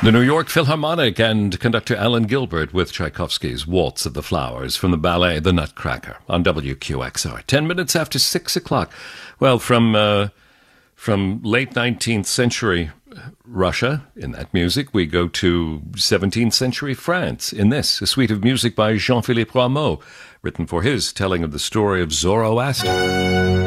The New York Philharmonic and conductor Alan Gilbert with Tchaikovsky's Waltz of the Flowers from the ballet The Nutcracker on WQXR. 10 minutes after 6 o'clock. Well, from late 19th century Russia, in that music, we go to 17th century France. In this, a suite of music by Jean-Philippe Rameau, written for his telling of the story of Zoroaster.